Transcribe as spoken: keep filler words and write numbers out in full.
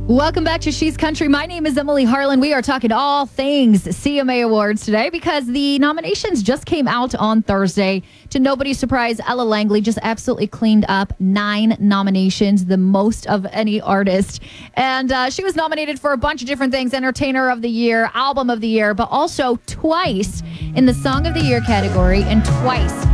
Welcome back to She's Country. My name is Emily Harlan. We are talking all things C M A Awards today because the nominations just came out on Thursday. To nobody's surprise, Ella Langley just absolutely cleaned up nine nominations, the most of any artist. And uh, she was nominated for a bunch of different things: Entertainer of the Year, Album of the Year, but also twice in the Song of the Year category and twice